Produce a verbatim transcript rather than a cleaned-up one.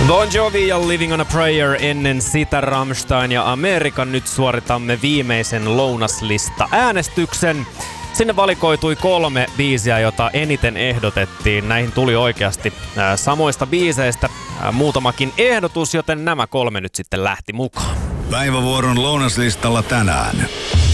Bon Jovi ja Living on a Prayer, ennen sitä Rammstein ja Amerikan. Nyt suoritamme viimeisen lounaslista äänestyksen. Sinne valikoitui kolme biisiä, jota eniten ehdotettiin. Näihin tuli oikeasti ää, samoista biiseistä ää, muutamakin ehdotus, joten nämä kolme nyt sitten lähti mukaan. Päivävuoron lounaslistalla tänään.